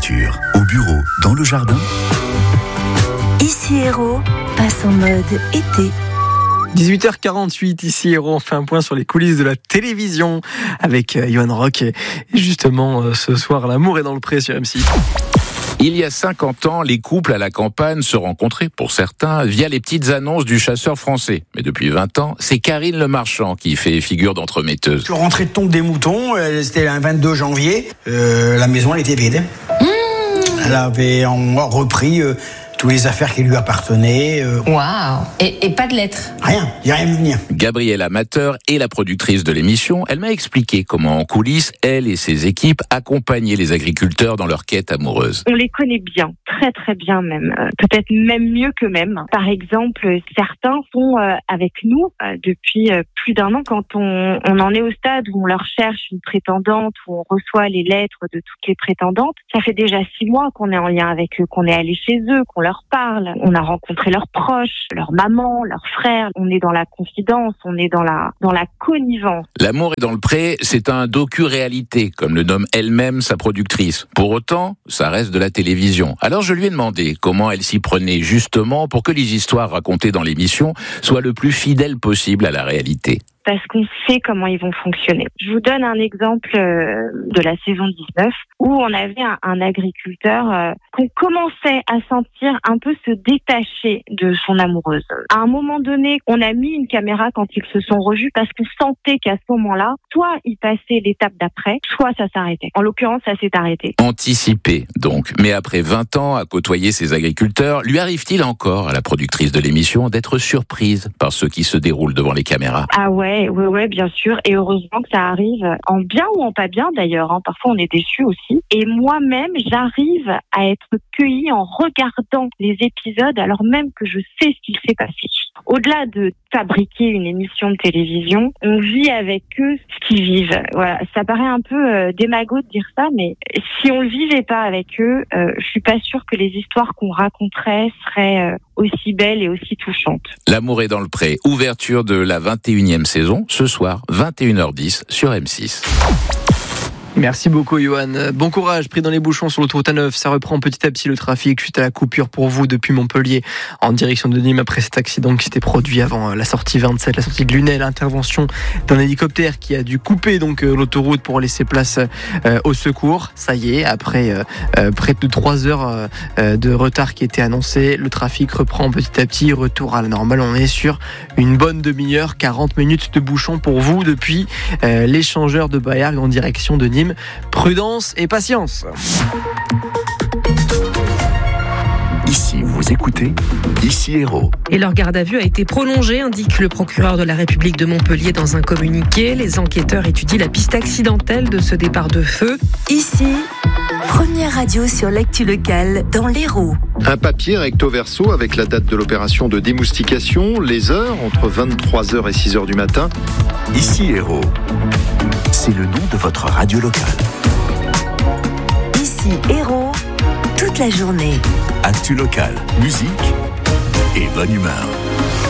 voiture, au bureau, dans le jardin. Ici Héros passe en mode été. 18h48, ici Héros, on fait un point sur les coulisses de la télévision avec Johan Rock. Et justement, ce soir, l'amour est dans le pré sur M6. Il y a 50 ans, les couples à la campagne se rencontraient, pour certains, via les petites annonces du chasseur français. Mais depuis 20 ans, c'est Karine Le Marchand qui fait figure d'entremetteuse. Je suis rentré de tombe des moutons, c'était un 22 janvier, la maison elle était vide. Elle avait repris toutes les affaires qui lui appartenaient. Waouh. Et pas de lettres? Rien, il n'y a rien vu venir. Gabrielle Amateur est la productrice de l'émission. Elle m'a expliqué comment en coulisses, elle et ses équipes accompagnaient les agriculteurs dans leur quête amoureuse. On les connaît bien, très très bien même, peut-être même mieux qu'eux-mêmes. Par exemple, certains sont avec nous depuis plus d'un an. Quand on en est au stade où on leur cherche une prétendante, où on reçoit les lettres de toutes les prétendantes, ça fait déjà 6 mois qu'on est en lien avec eux, qu'on est allé chez eux, qu'on leur parle, on a rencontré leurs proches, leur maman, leurs frères, on est dans la confidence, on est dans la connivence. L'amour est dans le pré, c'est un docu-réalité, comme le nomme elle-même sa productrice. Pour autant, ça reste de la télévision. Alors je lui ai demandé comment elle s'y prenait justement pour que les histoires racontées dans l'émission soient le plus fidèles possible à la réalité. Parce qu'on sait comment ils vont fonctionner. Je vous donne un exemple de la saison 19 où on avait un agriculteur qu'on commençait à sentir un peu se détacher de son amoureuse. À un moment donné, on a mis une caméra quand ils se sont revus parce qu'on sentait qu'à ce moment-là, soit il passait l'étape d'après, soit ça s'arrêtait. En l'occurrence, ça s'est arrêté. Anticipé, donc. Mais après 20 ans à côtoyer ces agriculteurs, lui arrive-t-il encore à la productrice de l'émission d'être surprise par ce qui se déroule devant les caméras? Ah ouais, bien sûr. Et heureusement que ça arrive en bien ou en pas bien d'ailleurs. Parfois, on est déçus aussi. Et moi-même, j'arrive à être cueillie en regardant les épisodes alors même que je sais ce qu'il s'est passé. Au-delà de fabriquer une émission de télévision, on vit avec eux ce qu'ils vivent. Voilà, ça paraît un peu démago de dire ça, mais si on le vivait pas avec eux, je suis pas sûre que les histoires qu'on raconterait seraient aussi belles et aussi touchantes. L'amour est dans le pré, ouverture de la 21e saison, ce soir, 21h10 sur M6. Merci beaucoup Johan. Bon courage, pris dans les bouchons sur l'autoroute A9. Ça reprend petit à petit le trafic suite à la coupure pour vous depuis Montpellier en direction de Nîmes après cet accident qui s'était produit avant la sortie 27, la sortie de Lunel. Intervention d'un hélicoptère qui a dû couper donc l'autoroute pour laisser place au secours. Ça y est, après près de 3 heures de retard qui était annoncé, le trafic reprend petit à petit, retour à la normale. On est sur une bonne demi-heure, 40 minutes de bouchon pour vous depuis l'échangeur de Bayargues en direction de Nîmes. Prudence et patience. Ici, vous écoutez Ici Héros. Et leur garde à vue a été prolongée, indique le procureur de la République de Montpellier dans un communiqué. Les enquêteurs étudient la piste accidentelle de ce départ de feu. Ici, première radio sur l'actu locale dans l'Hérault. Un papier recto verso avec la date de l'opération de démoustication, les heures entre 23h et 6h du matin. Ici Héros. C'est le nom de votre radio locale. Ici Héros, toute la journée. Actu locale, musique et bonne humeur.